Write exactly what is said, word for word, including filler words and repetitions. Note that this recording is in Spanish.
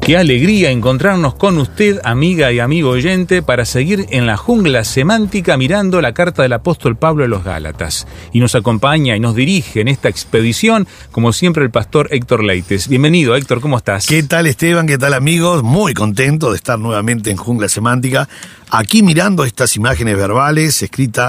Qué alegría encontrarnos con usted, amiga y amigo oyente, para seguir en la jungla semántica mirando la carta del apóstol Pablo a los Gálatas. Y nos acompaña y nos dirige en esta expedición, como siempre, el pastor Héctor Leites. Bienvenido, Héctor, ¿cómo estás? ¿Qué tal, Esteban? ¿Qué tal, amigos? Muy contento de estar nuevamente en Jungla Semántica, aquí mirando estas imágenes verbales escritas